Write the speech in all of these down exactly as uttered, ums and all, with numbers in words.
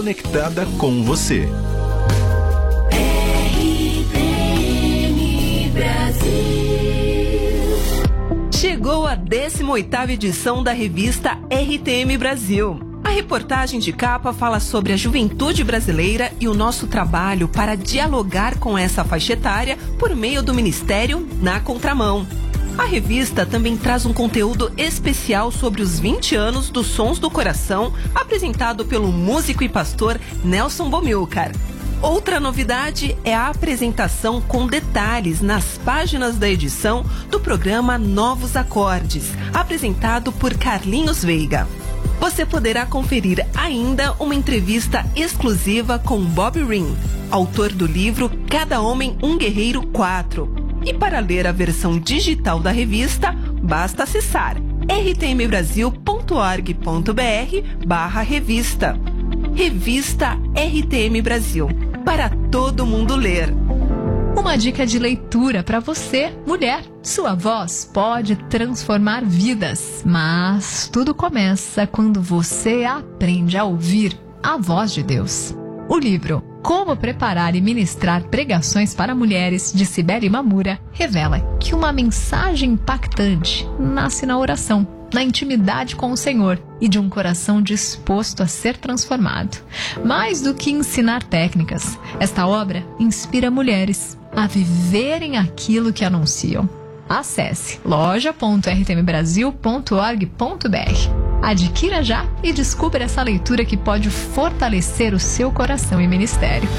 conectada com você. Chegou a décima oitava edição da revista R T M Brasil. A reportagem de capa fala sobre a juventude brasileira e o nosso trabalho para dialogar com essa faixa etária por meio do Ministério Na Contramão. A revista também traz um conteúdo especial sobre os vinte anos dos Sons do Coração, apresentado pelo músico e pastor Nelson Bomilcar. Outra novidade é a apresentação com detalhes nas páginas da edição do programa Novos Acordes, apresentado por Carlinhos Veiga. Você poderá conferir ainda uma entrevista exclusiva com Bob Ring, autor do livro Cada Homem um Guerreiro quatro. E para ler a versão digital da revista, basta acessar r t m brasil ponto org ponto b r barra revista. Revista R T M Brasil, para todo mundo ler. Uma dica de leitura para você, mulher. Sua voz pode transformar vidas, mas tudo começa quando você aprende a ouvir a voz de Deus. O livro Como Preparar e Ministrar Pregações para Mulheres, de Cibele Mamura, revela que uma mensagem impactante nasce na oração, na intimidade com o Senhor e de um coração disposto a ser transformado. Mais do que ensinar técnicas, esta obra inspira mulheres a viverem aquilo que anunciam. Acesse loja ponto r t m brasil ponto org ponto b r. Adquira já e descubra essa leitura que pode fortalecer o seu coração e ministério.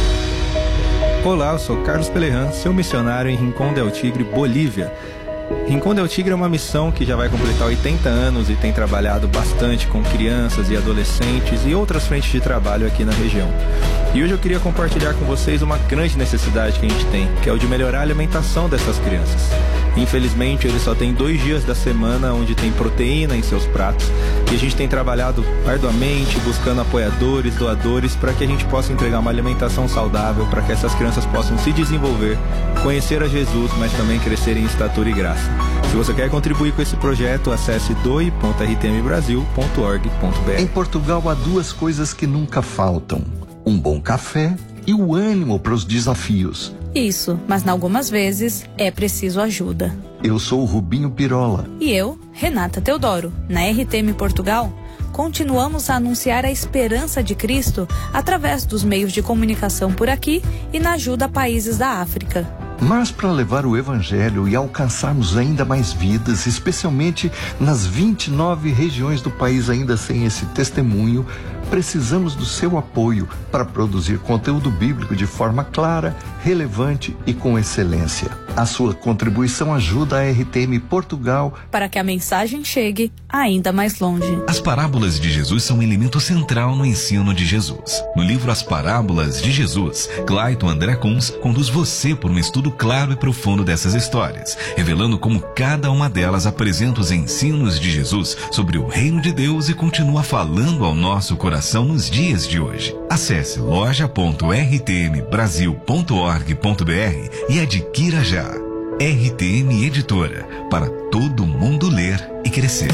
Olá, eu sou Carlos Pelerran, seu missionário em Rincón del Tigre, Bolívia. Rincón del Tigre é uma missão que já vai completar oitenta anos e tem trabalhado bastante com crianças e adolescentes e outras frentes de trabalho aqui na região. E hoje eu queria compartilhar com vocês uma grande necessidade que a gente tem, que é o de melhorar a alimentação dessas crianças. Infelizmente, eles só têm dois dias da semana onde tem proteína em seus pratos e a gente tem trabalhado arduamente, buscando apoiadores, doadores, para que a gente possa entregar uma alimentação saudável, para que essas crianças possam se desenvolver, conhecer a Jesus, mas também crescer em estatura e graça. Se você quer contribuir com esse projeto, acesse doe ponto r t m brasil ponto org ponto b r. Em Portugal há duas coisas que nunca faltam: um bom café e o ânimo para os desafios. Isso, mas algumas vezes é preciso ajuda. Eu sou o Rubinho Pirola. E eu, Renata Teodoro. Na R T M Portugal, continuamos a anunciar a esperança de Cristo através dos meios de comunicação por aqui e na ajuda a países da África. Mas para levar o Evangelho e alcançarmos ainda mais vidas, especialmente nas vinte e nove regiões do país ainda sem esse testemunho, precisamos do seu apoio para produzir conteúdo bíblico de forma clara, relevante e com excelência. A sua contribuição ajuda a R T M Portugal para que a mensagem chegue ainda mais longe. As parábolas de Jesus são um elemento central no ensino de Jesus. No livro As Parábolas de Jesus, Clayton André Kunz conduz você por um estudo claro e profundo dessas histórias, revelando como cada uma delas apresenta os ensinos de Jesus sobre o reino de Deus e continua falando ao nosso coração nos dias de hoje. Acesse loja ponto r t m brasil ponto org ponto b r e adquira já. R T M Editora, para todo mundo ler e crescer.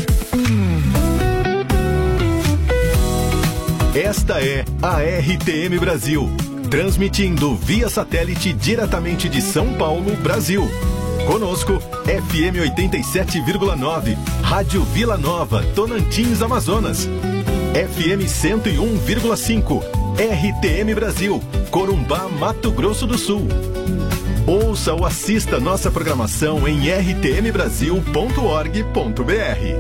Esta é a R T M Brasil, transmitindo via satélite diretamente de São Paulo, Brasil. Conosco, F M oitenta e sete vírgula nove, Rádio Vila Nova, Tonantins, Amazonas. F M cento e um vírgula cinco, R T M Brasil, Corumbá, Mato Grosso do Sul. Ouça ou assista nossa programação em r t m brasil ponto org ponto b r.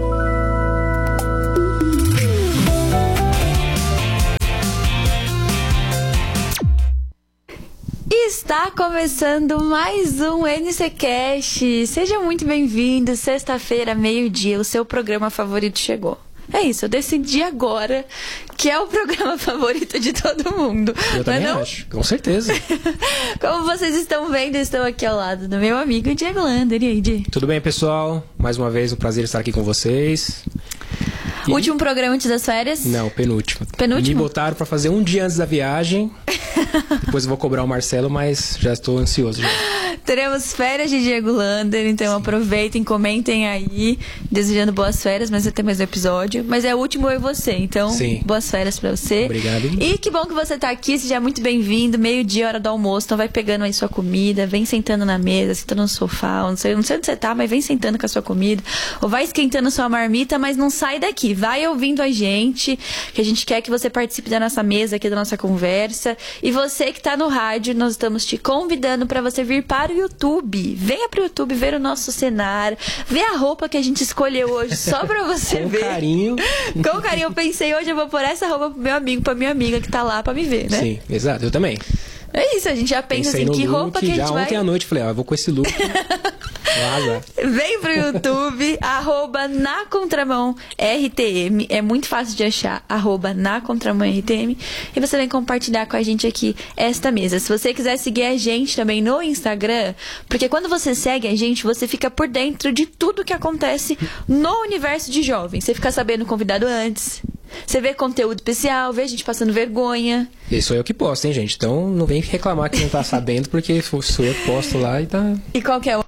Está começando mais um N C Cast. Seja muito bem-vindo. Sexta-feira, meio-dia, o seu programa favorito chegou. É isso, eu decidi agora que é o programa favorito de todo mundo. Eu também não? acho, com certeza. Como vocês estão vendo, eu estou aqui ao lado do meu amigo Diego Lander. E aí, Di? Tudo bem, pessoal? Mais uma vez, um prazer estar aqui com vocês. E... Último programa antes das férias? Não, penúltimo. Penúltimo? Me botaram pra fazer um dia antes da viagem. Depois eu vou cobrar o Marcelo, mas já estou ansioso já. Teremos férias de Diego Lander, então Sim. aproveitem, comentem aí, desejando boas férias, mas vai ter mais um episódio. Mas é o último eu e você, então Sim. boas férias pra você. Obrigado. E que bom que você tá aqui, seja muito bem-vindo, meio-dia, hora do almoço, então vai pegando aí sua comida, vem sentando na mesa, sentando no sofá, não sei, não sei onde você tá, mas vem sentando com a sua comida, ou vai esquentando sua marmita, mas não sai daqui, vai ouvindo a gente, que a gente quer que você participe da nossa mesa aqui, da nossa conversa. E você que tá no rádio, nós estamos te convidando para você vir para o YouTube. Venha pro YouTube ver o nosso cenário, ver a roupa que a gente escolheu hoje só pra você Com ver. Com carinho. Com carinho. Eu pensei, hoje eu vou pôr essa roupa pro meu amigo, pra minha amiga que tá lá pra me ver, né? Sim, exato. Eu também. É isso, a gente já pensa Pensei assim, que look, roupa que a gente já vai... ontem à noite falei, ó, eu vou com esse look. Vaza. Vem pro YouTube, arroba na contramão R T M. É muito fácil de achar, arroba na contramão R T M. E você vem compartilhar com a gente aqui esta mesa. Se você quiser seguir a gente também no Instagram, porque quando você segue a gente, você fica por dentro de tudo que acontece no universo de jovens. Você fica sabendo o convidado antes. Você vê conteúdo especial, vê a gente passando vergonha. E sou eu que posto, hein, gente? Então não vem reclamar que não tá sabendo, porque sou eu que posto lá e tá... E qual que é o...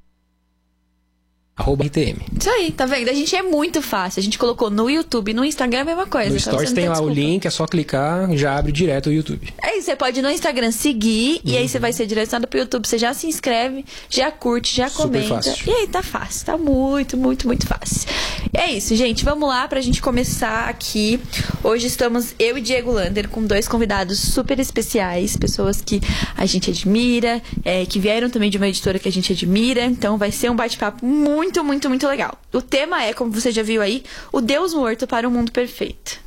Arroba R T M. Isso aí, tá vendo? A gente é muito fácil. A gente colocou no YouTube, no Instagram é a mesma coisa. No então Stories tem lá desculpa. O link, é só clicar, já abre direto o YouTube. Aí você pode ir no Instagram seguir, uhum. e aí você vai ser direcionado pro YouTube. Você já se inscreve, já curte, já Super comenta. Fácil. E aí tá fácil, tá muito, muito, muito fácil. É isso, gente. Vamos lá pra gente começar aqui. Hoje estamos eu e Diego Lander com dois convidados super especiais, pessoas que a gente admira, é, que vieram também de uma editora que a gente admira. Então vai ser um bate-papo muito Muito, muito, muito legal. O tema é, como você já viu aí, o Deus morto para um mundo perfeito.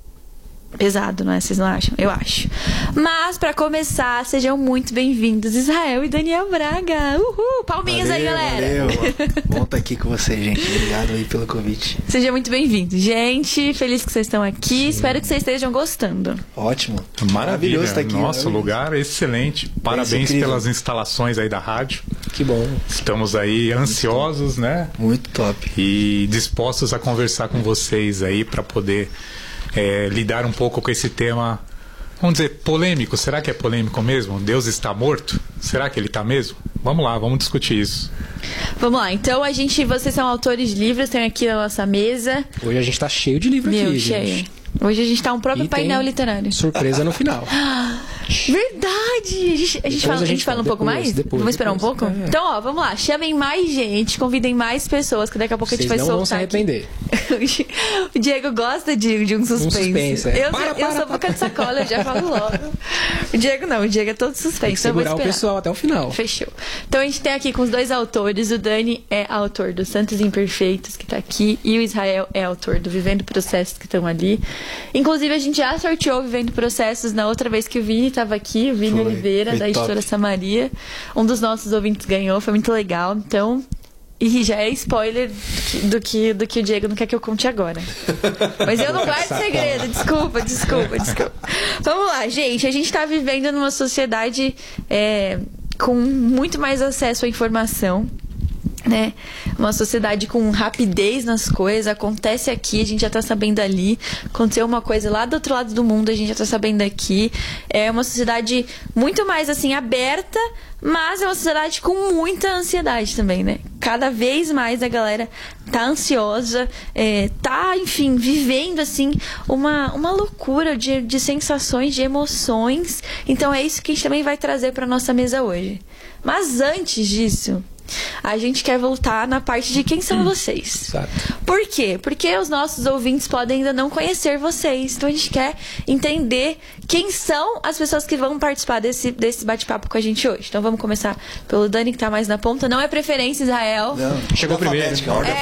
Pesado, não é? Vocês não acham? Eu acho. Mas, pra começar, sejam muito bem-vindos, Israel e Daniel Braga. Uhul! Palminhas valeu, aí, galera! Valeu! Bom estar aqui com vocês, gente. Obrigado aí pelo convite. Sejam muito bem-vindos, gente. Feliz que vocês estão aqui. Sim. Espero que vocês estejam gostando. Ótimo. Maravilhoso estar aqui. Nosso né? lugar é excelente. Parabéns pelas instalações aí da rádio. Que bom. Estamos aí ansiosos, muito né? Muito top. E dispostos a conversar com vocês aí para poder é, lidar um pouco com esse tema, vamos dizer, polêmico. Será que é polêmico mesmo? Deus está morto? Será que ele está mesmo? Vamos lá, vamos discutir isso. Vamos lá, então a gente, vocês são autores de livros, tem aqui na nossa mesa. Hoje a gente tá cheio de livro Meu, aqui, cheio. gente. Hoje a gente tá um próprio e painel literário. Surpresa no final. Verdade! A gente, a gente, fala, a gente fala um pouco depois, mais? Depois, vamos esperar depois. um pouco? É. Então, ó, vamos lá. Chamem mais gente, convidem mais pessoas, que daqui a pouco Vocês a gente vai não soltar. Vão se arrepender. O Diego gosta de, de um suspense. Um suspense é. Eu, para, eu para, sou para. boca de sacola, eu já falo logo. O Diego não, o Diego é todo suspense. Tem que segurar então eu vou o pessoal até o final. Fechou. Então a gente tem aqui com os dois autores. O Dani é autor do Santos Imperfeitos, que tá aqui, e o Israel é autor do Vivendo Processos, que estão ali. Inclusive, a gente já sorteou Vivendo Processos na outra vez que o Vini estava aqui, o Vini foi, Oliveira, foi da editora top. Samaria. Um dos nossos ouvintes ganhou, foi muito legal. Então, e já é spoiler do que, do que o Diego não quer que eu conte agora. Mas eu não guardo segredo, desculpa, desculpa, desculpa. Vamos lá, gente. A gente tá vivendo numa sociedade é, com muito mais acesso à informação, né? Uma sociedade com rapidez nas coisas. Acontece aqui, a gente já tá sabendo ali. Aconteceu uma coisa lá do outro lado do mundo, a gente já tá sabendo aqui. É uma sociedade muito mais assim aberta, mas é uma sociedade com muita ansiedade também, né? Cada vez mais a galera tá ansiosa, é, tá, enfim, vivendo assim uma, uma loucura de, de sensações, de emoções. Então é isso que a gente também vai trazer pra nossa mesa hoje. Mas antes disso, a gente quer voltar na parte de quem são vocês. Exato. Por quê? Porque os nossos ouvintes podem ainda não conhecer vocês. Então a gente quer entender quem são as pessoas que vão participar desse, desse bate-papo com a gente hoje. Então vamos começar pelo Dani, que tá mais na ponta. Não é preferência, Israel. Não, chegou primeiro. Ordem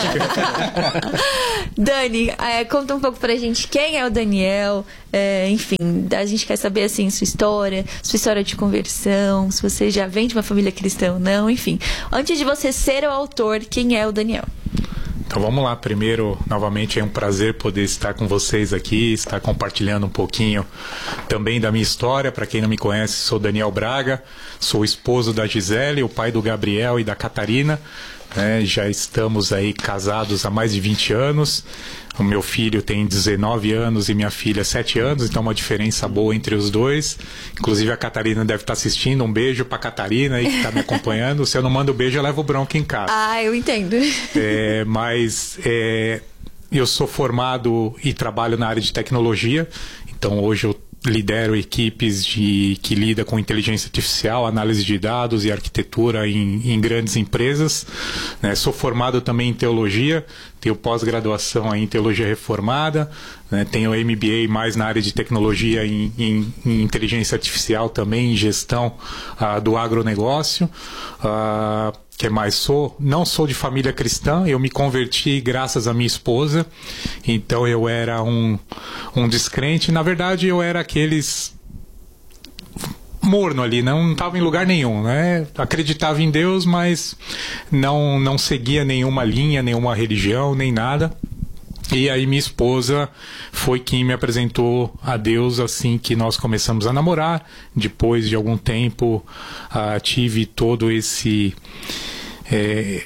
é. Dani, é, conta um pouco pra gente quem é o Daniel. É, enfim, a gente quer saber assim sua história, sua história de conversão, se você já vem de uma família cristã ou não, enfim. Antes de você ser o autor, quem é o Daniel? Então vamos lá, primeiro, novamente é um prazer poder estar com vocês aqui, estar compartilhando um pouquinho também da minha história. Para quem não me conhece, sou Daniel Braga, sou esposo da Gisele, o pai do Gabriel e da Catarina. né? Já estamos aí casados há mais de vinte anos. O meu filho tem dezenove anos e minha filha sete anos, então uma diferença boa entre os dois. Inclusive a Catarina deve estar assistindo. Um beijo pra Catarina aí que está me acompanhando. Se eu não mando beijo, eu levo bronca em casa. Ah, eu entendo. É, mas é, eu sou formado e trabalho na área de tecnologia, então hoje eu lidero equipes de, que lidam com inteligência artificial, análise de dados e arquitetura em, em grandes empresas. Né? Sou formado também em teologia, tenho pós-graduação em teologia reformada, né? Tenho M B A mais na área de tecnologia em, em, em inteligência artificial também, em gestão uh, do agronegócio. Uh, que mais sou? Não sou de família cristã, eu me converti graças à minha esposa, então eu era um, um descrente. Na verdade, eu era aqueles morno ali, não estava em lugar nenhum, né? Acreditava em Deus, mas não, não seguia nenhuma linha, nenhuma religião, nem nada. E aí minha esposa foi quem me apresentou a Deus assim que nós começamos a namorar. Depois de algum tempo uh, tive todo esse... É,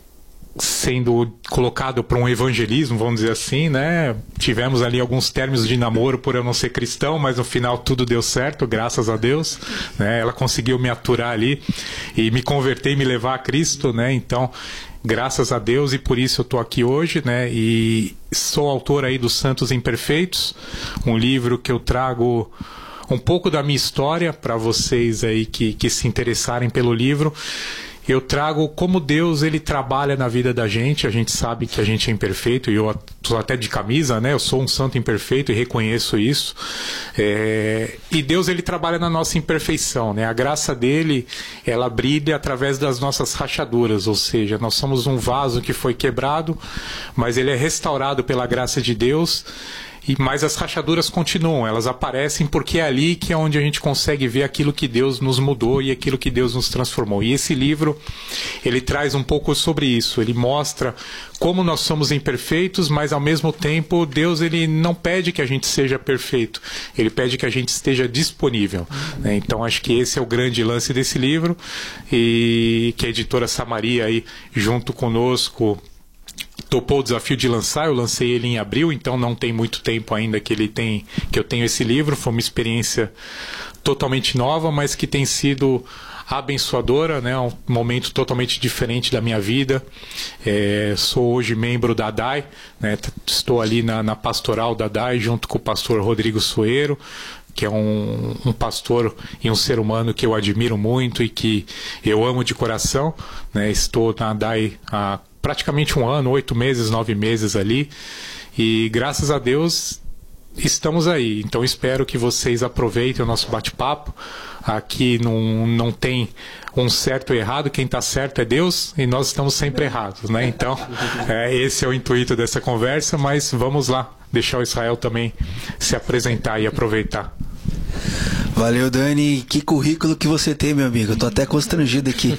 sendo colocado para um evangelismo, vamos dizer assim, né? Tivemos ali alguns términos de namoro por eu não ser cristão, mas no final tudo deu certo, graças a Deus, né? Ela conseguiu me aturar ali e me converter e me levar a Cristo, né? Então, graças a Deus, e por isso eu estou aqui hoje, né? E sou autor aí dos Santos Imperfeitos, um livro que eu trago um pouco da minha história para vocês aí que, que se interessarem pelo livro. Eu trago como Deus ele trabalha na vida da gente. A gente sabe que a gente é imperfeito, e eu estou até de camisa, né? Eu sou um santo imperfeito e reconheço isso. É... E Deus ele trabalha na nossa imperfeição, né? A graça dele, ela brilha através das nossas rachaduras, ou seja, nós somos um vaso que foi quebrado, mas ele é restaurado pela graça de Deus. E, mas as rachaduras continuam, elas aparecem porque é ali que é onde a gente consegue ver aquilo que Deus nos mudou e aquilo que Deus nos transformou. E esse livro, ele traz um pouco sobre isso, ele mostra como nós somos imperfeitos, mas ao mesmo tempo Deus ele não pede que a gente seja perfeito, ele pede que a gente esteja disponível. Né? Então acho que esse é o grande lance desse livro, e que a editora Samaria aí, junto conosco, topou o desafio de lançar. Eu lancei ele em abril, então não tem muito tempo ainda que ele tem, que eu tenho esse livro. Foi uma experiência totalmente nova, mas que tem sido abençoadora, né? Um momento totalmente diferente da minha vida. É, sou hoje membro da D A I, né? Estou ali na, na pastoral da D A I junto com o pastor Rodrigo Soeiro, que é um, um pastor e um ser humano que eu admiro muito e que eu amo de coração, né? Estou na D A I há praticamente um ano, oito meses, nove meses ali, e graças a Deus estamos aí. Então espero que vocês aproveitem o nosso bate-papo. Aqui não, não tem um certo e errado, quem está certo é Deus e nós estamos sempre errados, né? Então é, esse é o intuito dessa conversa, mas vamos lá, deixar o Israel também se apresentar e aproveitar. Valeu, Dani. Que currículo que você tem, meu amigo. Eu tô até constrangido aqui.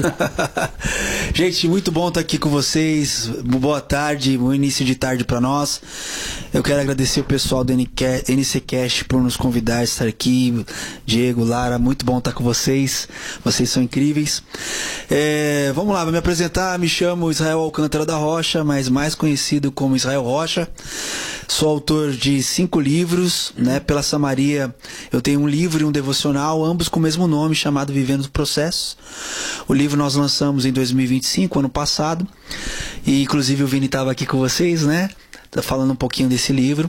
Gente, muito bom estar aqui com vocês. Boa tarde, bom início de tarde para nós. Eu quero agradecer o pessoal do N C Cast por nos convidar a estar aqui. Diego, Lara, muito bom estar com vocês. Vocês são incríveis. É, vamos lá, vou me apresentar. Me chamo Israel Alcântara da Rocha, mas mais conhecido como Israel Rocha. Sou autor de cinco livros, né? Pela Samaria eu tenho um livro e um devocional, ambos com o mesmo nome, chamado Vivendo o Processo. O livro nós lançamos em dois mil e vinte e cinco, ano passado, e inclusive o Vini estava aqui com vocês, né? Tá falando um pouquinho desse livro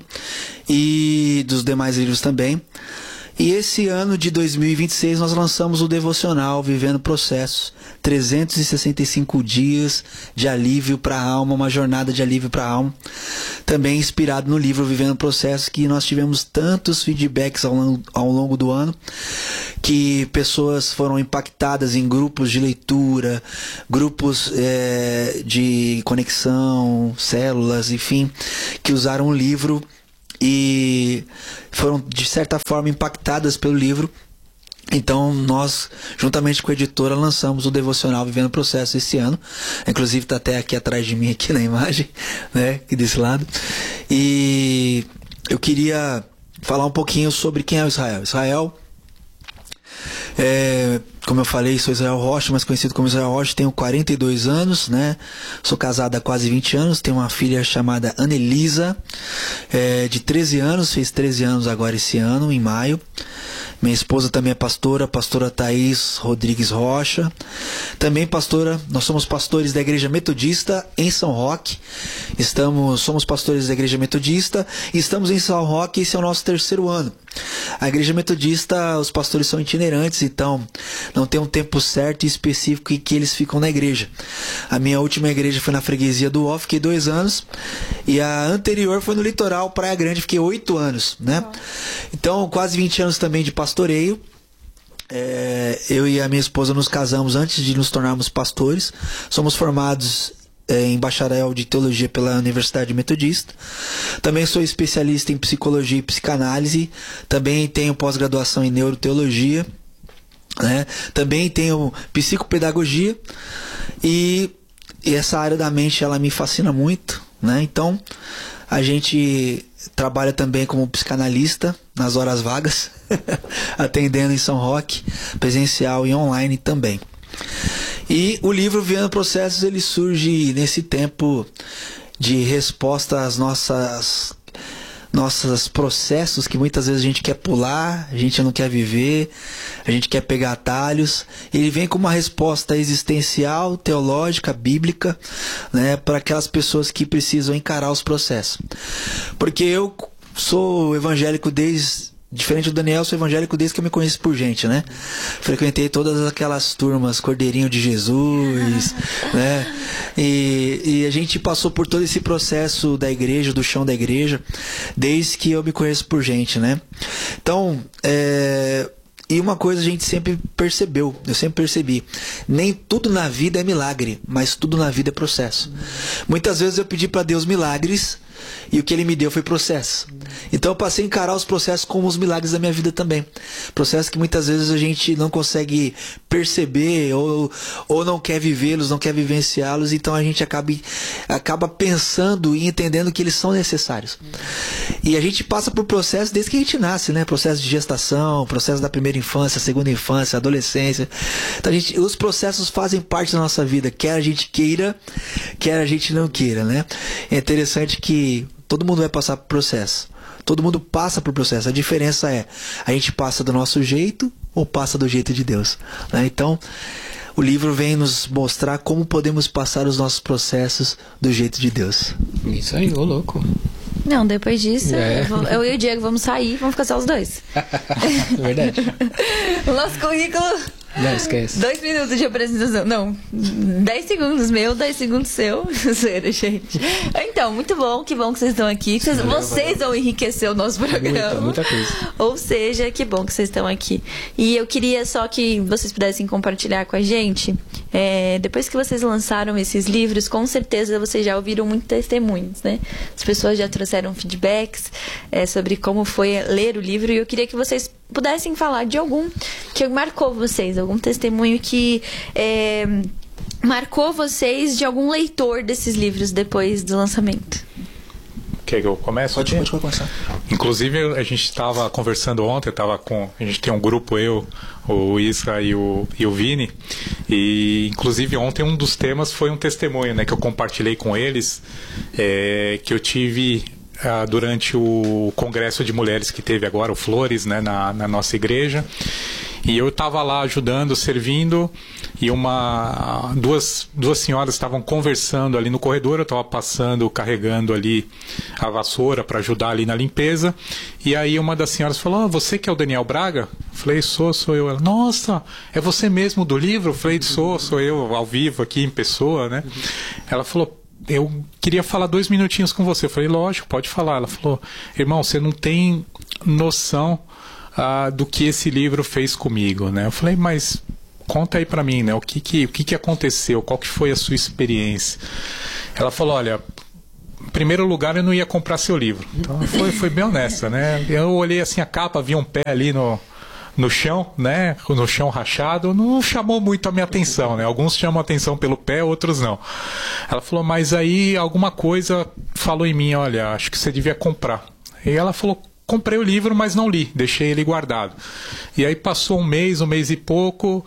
e dos demais livros também. E esse ano de dois mil e vinte e seis nós lançamos o devocional Vivendo o Processo, trezentos e sessenta e cinco dias de alívio para a alma, uma jornada de alívio para a alma, também inspirado no livro Vivendo o Processo, que nós tivemos tantos feedbacks ao longo, ao longo do ano, que pessoas foram impactadas em grupos de leitura, grupos é, de conexão, células, enfim, que usaram o livro e foram de certa forma impactadas pelo livro. Então nós, juntamente com a editora, lançamos o devocional Vivendo o Processo esse ano. Inclusive está até aqui atrás de mim, aqui na imagem, né, aqui desse lado. E eu queria falar um pouquinho sobre quem é o Israel. Israel é, como eu falei, sou Israel Rocha, mais conhecido como Israel Rocha, tenho quarenta e dois anos, né? Sou casado há quase vinte anos, tenho uma filha chamada Anelisa, é, de treze anos, fez treze anos agora esse ano, em maio. Minha esposa também é pastora, pastora Thaís Rodrigues Rocha. Também pastora, nós somos pastores da Igreja Metodista em São Roque. Estamos, somos pastores da Igreja Metodista e estamos em São Roque, esse é o nosso terceiro ano. A Igreja Metodista, os pastores são itinerantes, então não tem um tempo certo e específico em que eles ficam na igreja. A minha última igreja foi na freguesia do Ó, fiquei dois anos. E a anterior foi no litoral, Praia Grande, fiquei oito anos, né? Então, quase vinte anos também de pastoreio. É, eu e a minha esposa nos casamos antes de nos tornarmos pastores. Somos formados é, em bacharel de teologia pela Universidade Metodista. Também sou especialista em psicologia e psicanálise. Também tenho pós-graduação em neuroteologia. Né? Também tenho psicopedagogia. E, e essa área da mente, ela me fascina muito, né? Então, a gente trabalha também como psicanalista nas horas vagas, atendendo em São Roque, presencial e online também. E o livro Vivendo Processos, ele surge nesse tempo de resposta às nossas nossos processos que muitas vezes a gente quer pular, a gente não quer viver, a gente quer pegar atalhos. Ele vem com uma resposta existencial, teológica, bíblica, né, para aquelas pessoas que precisam encarar os processos. Porque eu sou evangélico desde... Diferente do Daniel, sou evangélico desde que eu me conheço por gente, né? Frequentei todas aquelas turmas, Cordeirinho de Jesus, né? E, e a gente passou por todo esse processo da igreja, do chão da igreja, desde que eu me conheço por gente, né? Então, é... E uma coisa a gente sempre percebeu, eu sempre percebi, nem tudo na vida é milagre, mas tudo na vida é processo. Muitas vezes eu pedi para Deus milagres e o que Ele me deu foi processo. Então eu passei a encarar os processos como os milagres da minha vida também. Processos que muitas vezes a gente não consegue perceber ou, ou não quer vivê-los, não quer vivenciá-los, então a gente acaba, acaba pensando e entendendo que eles são necessários. E a gente passa por processos desde que a gente nasce, né? Processo de gestação, processo da primeira infância, segunda infância, adolescência. Então a gente, os processos fazem parte da nossa vida, quer a gente queira, quer a gente não queira, né? É interessante que todo mundo vai passar por processo. Todo mundo passa por processo. A diferença é, a gente passa do nosso jeito ou passa do jeito de Deus, né? Então, o livro vem nos mostrar como podemos passar os nossos processos do jeito de Deus. Isso aí, ô louco. Não, depois disso, É. eu, vou- eu e o Diego vamos sair, vamos ficar só os dois. Verdade. O nosso currículo, Não, esquece. dois minutos de apresentação. Não, dez segundos meu, dez segundos seu. Sério, gente. Então, muito bom, que bom que vocês estão aqui. que Vocês, Valeu, vocês vão enriquecer o nosso programa. Muita, muita coisa. Ou seja, que bom que vocês estão aqui. E eu queria só que vocês pudessem compartilhar com a gente. é, depois que vocês lançaram esses livros, com certeza vocês já ouviram muitos testemunhos, né? As pessoas já trouxeram feedbacks é, sobre como foi ler o livro. E eu queria que vocês pudessem falar de algum que marcou vocês, algum testemunho que é, marcou vocês de algum leitor desses livros depois do lançamento. Quer que eu comece? Pode, pode começar. Inclusive, a gente estava conversando ontem, eu tava com, a gente tem um grupo, eu, o Isra e o, e o Vini, e inclusive ontem um dos temas foi um testemunho, né, que eu compartilhei com eles, é, que eu tive ah, durante o congresso de mulheres que teve agora, o Flores, né, na, na nossa igreja. E eu estava lá ajudando, servindo, e uma duas, duas senhoras estavam conversando ali no corredor. Eu estava passando, carregando ali a vassoura para ajudar ali na limpeza. E aí uma das senhoras falou: ah, você que é o Daniel Braga? Eu falei: sou, sou eu. Ela: nossa, é você mesmo do livro? Eu falei: sou, sou eu, ao vivo aqui em pessoa, né? Ela falou: eu queria falar dois minutinhos com você. Eu falei: lógico, pode falar. Ela falou: irmão, você não tem noção Ah, do que esse livro fez comigo, né? Eu falei: mas conta aí pra mim, né? O que que, o que que aconteceu? Qual que foi a sua experiência? Ela falou: olha, em primeiro lugar eu não ia comprar seu livro. Então foi, foi bem honesta, né? Eu olhei assim a capa, vi um pé ali no, no chão, né? No chão rachado, não chamou muito a minha atenção, né? Alguns chamam a atenção pelo pé, outros não. Ela falou: mas aí alguma coisa falou em mim: olha, acho que você devia comprar. E ela falou: comprei o livro, mas não li, deixei ele guardado. E aí passou um mês, um mês e pouco,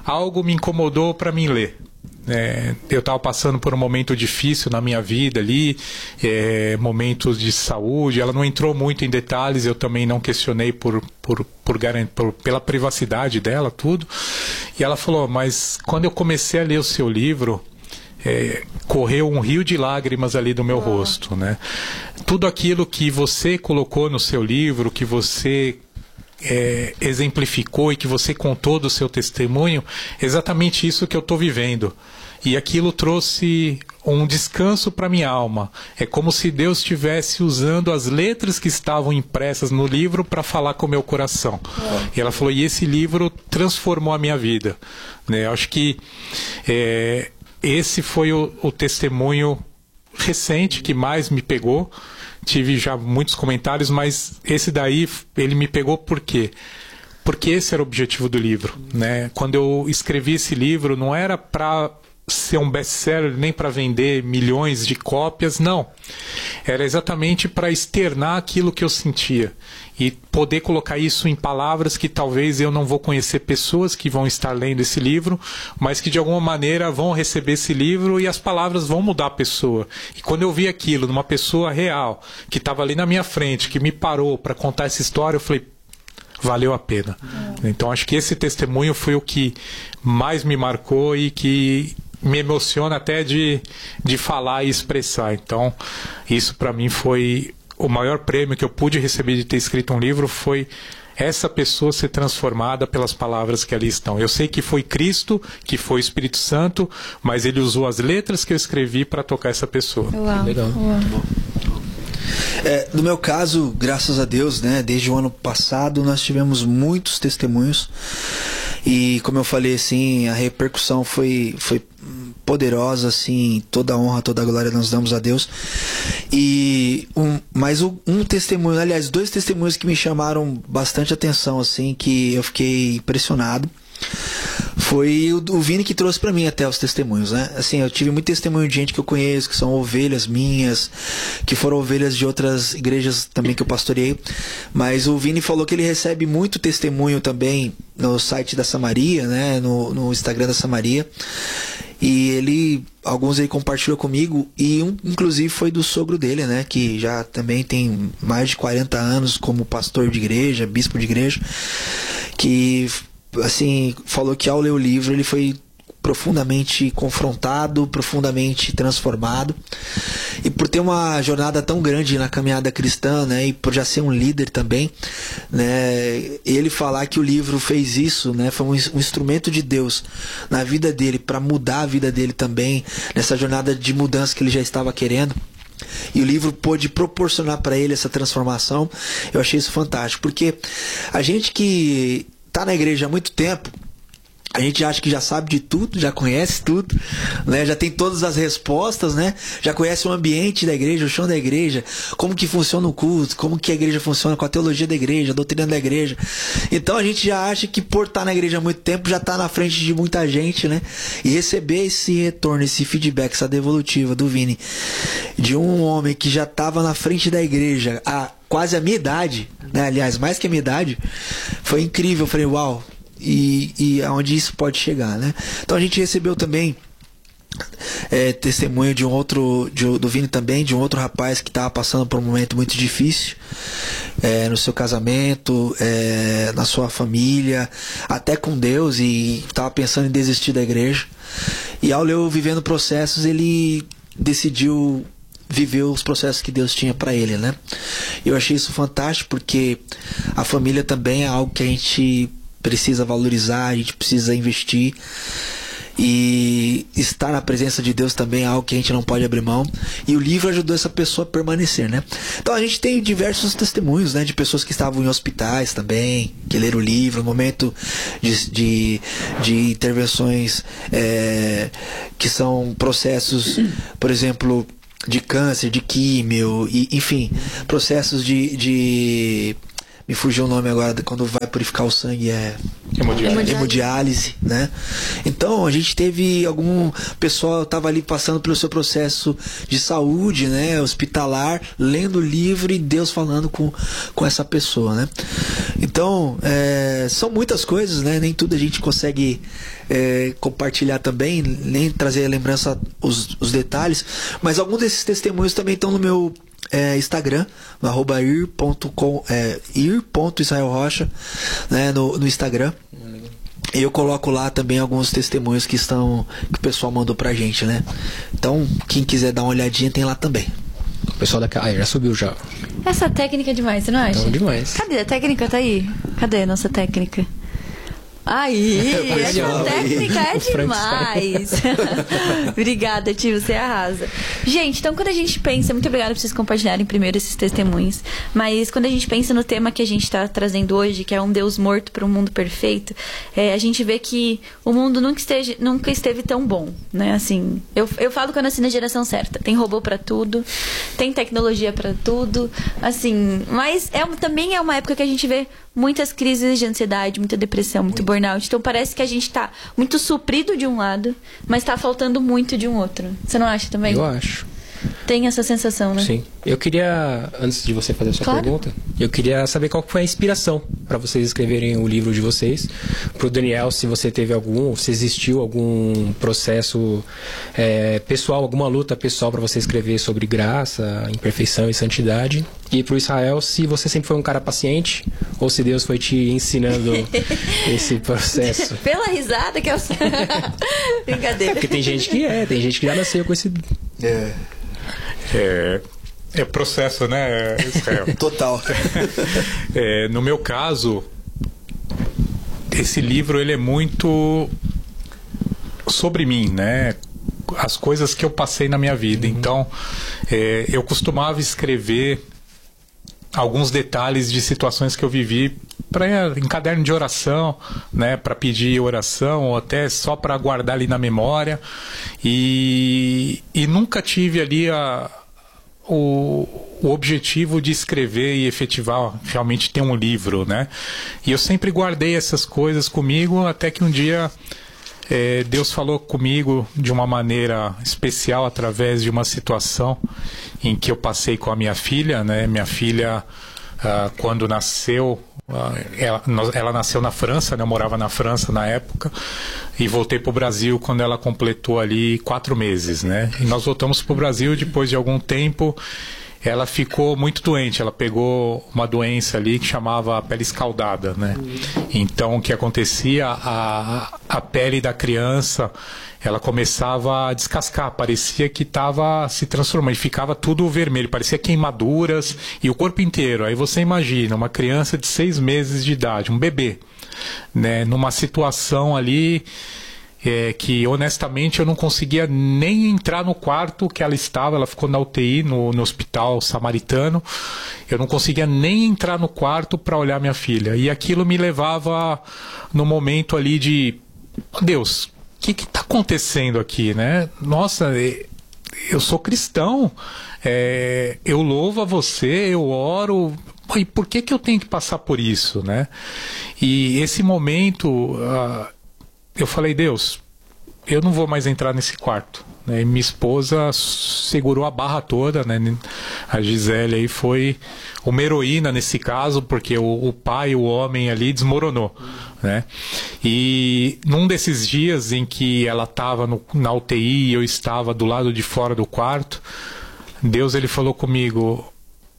algo me incomodou para mim ler. É, eu estava passando por um momento difícil na minha vida ali, é, momentos de saúde. Ela não entrou muito em detalhes, eu também não questionei por, por, por, por, pela privacidade dela, tudo. E ela falou, mas quando eu comecei a ler o seu livro, é, correu um rio de lágrimas ali do meu oh. rosto, né? Tudo aquilo que você colocou no seu livro, que você É, exemplificou e que você contou do seu testemunho, exatamente isso que eu estou vivendo. E aquilo trouxe um descanso para minha alma. É como se Deus estivesse usando as letras que estavam impressas no livro para falar com o meu coração. É. E ela falou, e esse livro transformou a minha vida, né? Eu acho que é, esse foi o, o testemunho recente que mais me pegou. Tive já muitos comentários, mas esse daí, ele me pegou por quê? Porque esse era o objetivo do livro, né? Quando eu escrevi esse livro, não era para ser um best-seller, nem para vender milhões de cópias, não. Era exatamente para externar aquilo que eu sentia e poder colocar isso em palavras que talvez eu não vou conhecer pessoas que vão estar lendo esse livro, mas que de alguma maneira vão receber esse livro e as palavras vão mudar a pessoa. E quando eu vi aquilo numa pessoa real, que estava ali na minha frente, que me parou para contar essa história, eu falei, valeu a pena. É. Então acho que esse testemunho foi o que mais me marcou e que me emociona até de, de falar e expressar. Então isso para mim foi o maior prêmio que eu pude receber de ter escrito um livro, foi essa pessoa ser transformada pelas palavras que ali estão. Eu sei que foi Cristo, que foi o Espírito Santo, mas ele usou as letras que eu escrevi para tocar essa pessoa. Uau. Legal. Uau. É, no meu caso, graças a Deus, né, desde o ano passado nós tivemos muitos testemunhos e, como eu falei, assim, a repercussão foi, foi poderosa, assim, toda a honra, toda a glória nós damos a Deus. E um, mas um, um testemunho, aliás, dois testemunhos que me chamaram bastante atenção, assim, que eu fiquei impressionado. Foi o, o Vini que trouxe pra mim até os testemunhos, né? Assim, eu tive muito testemunho de gente que eu conheço, que são ovelhas minhas, que foram ovelhas de outras igrejas também que eu pastoreei. Mas o Vini falou que ele recebe muito testemunho também no site da Samaria, né? No, no Instagram da Samaria. E ele, alguns ele compartilhou comigo, e um inclusive foi do sogro dele, né, que já também tem mais de quarenta anos como pastor de igreja, bispo de igreja, que assim, falou que ao ler o livro ele foi profundamente confrontado, profundamente transformado, e por ter uma jornada tão grande na caminhada cristã, né, e por já ser um líder também, né, ele falar que o livro fez isso, né, foi um, um instrumento de Deus na vida dele, para mudar a vida dele também, nessa jornada de mudança que ele já estava querendo, e o livro pôde proporcionar para ele essa transformação. Eu achei isso fantástico, porque a gente que tá na igreja há muito tempo, a gente acha que já sabe de tudo, já conhece tudo, né? Já tem todas as respostas, né? Já conhece o ambiente da igreja, o chão da igreja, como que funciona o culto, como que a igreja funciona com a teologia da igreja, a doutrina da igreja. Então a gente já acha que por estar na igreja há muito tempo já está na frente de muita gente, né? E receber esse retorno, esse feedback, essa devolutiva do Vini, de um homem que já estava na frente da igreja há quase a minha idade, né? Aliás, mais que a minha idade, foi incrível. Eu falei, uau, e, e aonde isso pode chegar, né? Então a gente recebeu também é, testemunho de um outro, de, do Vini também, de um outro rapaz que estava passando por um momento muito difícil é, no seu casamento, é, na sua família, até com Deus, e estava pensando em desistir da igreja. E ao ler o Vivendo Processos, ele decidiu viver os processos que Deus tinha para ele, né? Eu achei isso fantástico, porque a família também é algo que a gente precisa valorizar, a gente precisa investir, e estar na presença de Deus também é algo que a gente não pode abrir mão, e o livro ajudou essa pessoa a permanecer, né? Então a gente tem diversos testemunhos, né, de pessoas que estavam em hospitais também, que leram o livro, no momento de, de, de intervenções é, que são processos, por exemplo, de câncer, de químio, e, enfim, processos de, de... me fugiu o nome agora, quando vai purificar o sangue, é hemodiálise, hemodiálise, né? Então a gente teve algum pessoal estava ali passando pelo seu processo de saúde, né, hospitalar, lendo o livro e Deus falando com, com essa pessoa, né? Então, é, são muitas coisas, né? Nem tudo a gente consegue é, compartilhar também, nem trazer a lembrança, os, os detalhes. Mas alguns desses testemunhos também estão no meu é, Instagram, no arroba ir ponto com, é, ir ponto israel rocha, né? No, no Instagram. E eu coloco lá também alguns testemunhos que estão que o pessoal mandou pra gente, né? Então, quem quiser dar uma olhadinha, tem lá também. O pessoal da ah, já subiu já. Essa técnica é demais, você não acha? Então, demais. Cadê? A técnica tá aí? Cadê a nossa técnica? Aí, essa técnica é demais. Obrigada, tio, você arrasa. Gente, então quando a gente pensa, muito obrigada por vocês compartilharem primeiro esses testemunhos, mas quando a gente pensa no tema que a gente está trazendo hoje, que é um Deus morto para um mundo perfeito, é, a gente vê que o mundo nunca, esteja, nunca esteve tão bom, né? Assim, eu, eu falo que eu nasci na geração certa. Tem robô para tudo, tem tecnologia para tudo, assim, mas é, também é uma época que a gente vê muitas crises de ansiedade, muita depressão, muito burnout. Então parece que a gente tá muito suprido de um lado, mas tá faltando muito de um outro. Você não acha também? Eu acho. Tem essa sensação, né? Sim. Eu queria, antes de você fazer a sua claro. pergunta, eu queria saber qual foi a inspiração para vocês escreverem o livro de vocês. Pro Daniel, se você teve algum, se existiu algum processo é, pessoal, alguma luta pessoal para você escrever sobre graça, imperfeição e santidade. E pro Israel, se você sempre foi um cara paciente ou se Deus foi te ensinando esse processo. Pela risada que eu... Brincadeira. É porque tem gente que é, tem gente que já nasceu com esse... É... É, é processo, né, Israel? Total. É, no meu caso, esse livro ele é muito sobre mim, né? As coisas que eu passei na minha vida. Uhum. Então, é, eu costumava escrever alguns detalhes de situações que eu vivi pra, em caderno de oração, né, para pedir oração ou até só para guardar ali na memória, e, e nunca tive ali a, o, o objetivo de escrever e efetivar, realmente ter um livro, né? E eu sempre guardei essas coisas comigo até que um dia é, Deus falou comigo de uma maneira especial através de uma situação em que eu passei com a minha filha, né? Minha filha, ah, quando nasceu, ah, ela, ela nasceu na França, né? Eu morava na França na época, e voltei para o Brasil quando ela completou ali quatro meses, né? E nós voltamos para o Brasil depois de algum tempo. Ela ficou muito doente, ela pegou uma doença ali que chamava pele escaldada, né? Então, o que acontecia, a, a pele da criança, ela começava a descascar, parecia que estava se transformando, e ficava tudo vermelho, parecia queimaduras, e o corpo inteiro. Aí você imagina, uma criança de seis meses de idade, um bebê, né? Numa situação ali... É, que honestamente eu não conseguia nem entrar no quarto que ela estava. Ela ficou na U T I, no, no hospital samaritano. Eu não conseguia nem entrar no quarto para olhar minha filha, e aquilo me levava no momento ali de Deus, o que está acontecendo aqui, né? Nossa, eu sou cristão, é, eu louvo a você, eu oro, e por que que eu tenho que passar por isso, né? E esse momento uh, eu falei, Deus, eu não vou mais entrar nesse quarto, né? E minha esposa segurou a barra toda, né? A Gisele aí foi uma heroína nesse caso, porque o, o pai, o homem ali desmoronou, né? E num desses dias em que ela estava na U T I e eu estava do lado de fora do quarto, Deus ele falou comigo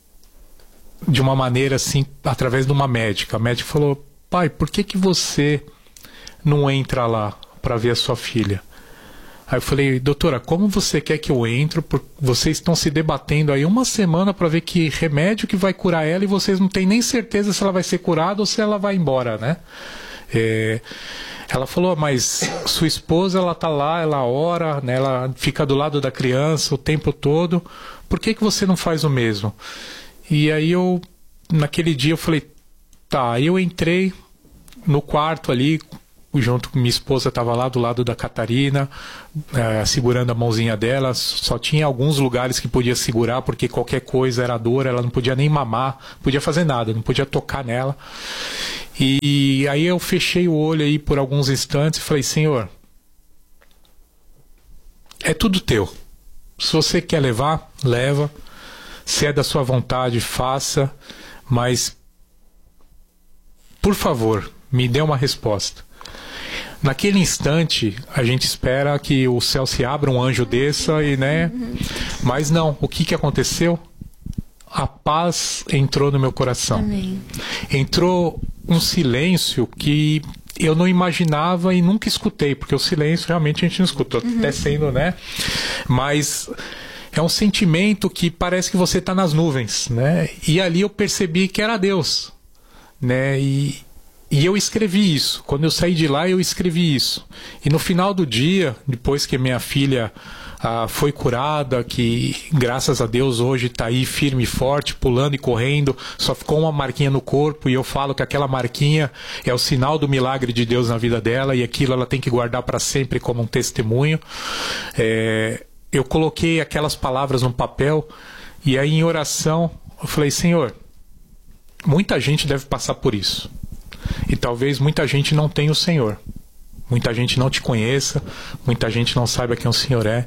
de uma maneira assim, através de uma médica. A médica falou, pai, por que que você não entra lá para ver a sua filha? Aí eu falei, doutora, como você quer que eu entre? Porque vocês estão se debatendo aí uma semana para ver que remédio que vai curar ela, e vocês não têm nem certeza se ela vai ser curada ou se ela vai embora, né? É, ela falou, mas sua esposa, ela tá lá, ela ora, né, ela fica do lado da criança o tempo todo, por que que você não faz o mesmo? E aí eu, naquele dia eu falei, tá, aí eu entrei no quarto ali, junto com minha esposa, estava lá do lado da Catarina, é, segurando a mãozinha dela. Só tinha alguns lugares que podia segurar, porque qualquer coisa era dor, ela não podia nem mamar, não podia fazer nada, não podia tocar nela. E aí eu fechei o olho aí por alguns instantes e falei, Senhor, é tudo teu. Se você quer levar, leva. Se é da sua vontade, faça. Mas por favor, me dê uma resposta. Naquele instante, a gente espera que o céu se abra, um anjo desça, e, né? Mas não, o que, que aconteceu? A paz entrou no meu coração. Amém. Entrou um silêncio que eu não imaginava e nunca escutei, porque o silêncio realmente a gente não escutou, uhum. até sendo, né? Mas é um sentimento que parece que você está nas nuvens, né? E ali eu percebi que era Deus, né? E, e eu escrevi isso. Quando eu saí de lá, eu escrevi isso. E no final do dia, depois que minha filha ah, foi curada, que graças a Deus hoje está aí firme e forte, pulando e correndo, só ficou uma marquinha no corpo, e eu falo que aquela marquinha é o sinal do milagre de Deus na vida dela, e aquilo ela tem que guardar para sempre como um testemunho. É, eu coloquei aquelas palavras no papel, e aí em oração eu falei: Senhor, muita gente deve passar por isso, e talvez muita gente não tenha o Senhor, muita gente não te conheça, muita gente não saiba quem o Senhor é.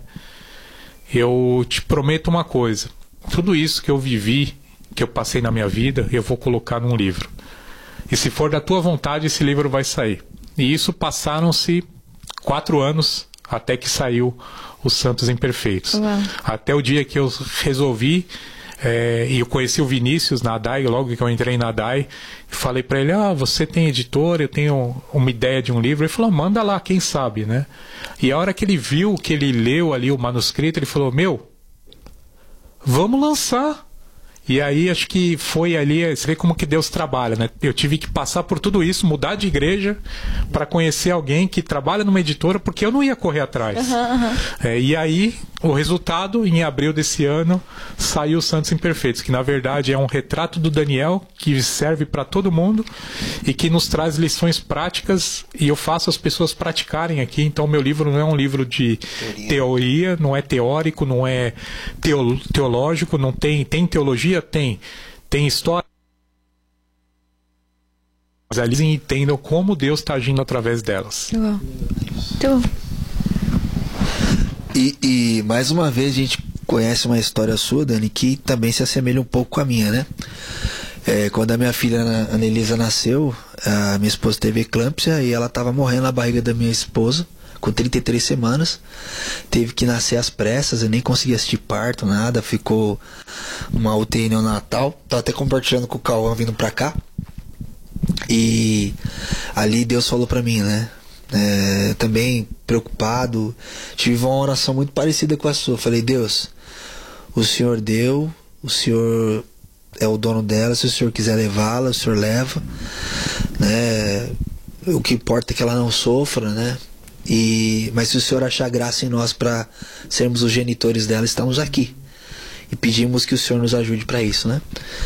Eu te prometo uma coisa: tudo isso que eu vivi, que eu passei na minha vida, eu vou colocar num livro, e se for da tua vontade, esse livro vai sair. E isso passaram-se quatro anos até que saiu Os Santos Imperfeitos. Uau. Até o dia que eu resolvi, é, e eu conheci o Vinícius na A D A I, logo que eu entrei na A D A I, falei para ele: ah, você tem editora, eu tenho uma ideia de um livro. Ele falou: manda lá, quem sabe, né? E a hora que ele viu, que ele leu ali o manuscrito, ele falou: meu, vamos lançar. E aí acho que foi ali, você vê como que Deus trabalha, né? Eu tive que passar por tudo isso, mudar de igreja para conhecer alguém que trabalha numa editora, porque eu não ia correr atrás. Uhum, uhum. É, e aí o resultado, em abril desse ano, saiu Os Santos Imperfeitos, que na verdade é um retrato do Daniel que serve para todo mundo e que nos traz lições práticas, e eu faço as pessoas praticarem aqui. Então meu livro não é um livro de teoria, teoria não é teórico, não é teo, teológico, não tem, tem teologia, tem, tem história, mas eles entendam como Deus está agindo através delas. Uau. Então... E, e mais uma vez a gente conhece uma história sua, Dani, que também se assemelha um pouco com a minha, né? É, quando a minha filha Ana Elisa nasceu, a minha esposa teve eclâmpsia e ela estava morrendo na barriga da minha esposa, com trinta e três semanas, teve que nascer às pressas, eu nem consegui assistir parto, nada, ficou uma U T I neonatal. Tava até compartilhando com o Cauã vindo pra cá, e ali Deus falou pra mim, né? É, também preocupado, tive uma oração muito parecida com a sua. Falei: Deus, o Senhor deu, o Senhor é o dono dela, se o Senhor quiser levá-la, o Senhor leva, né? O que importa é que ela não sofra, né? E, mas se o Senhor achar graça em nós para sermos os genitores dela, estamos aqui, e pedimos que o Senhor nos ajude para isso, né?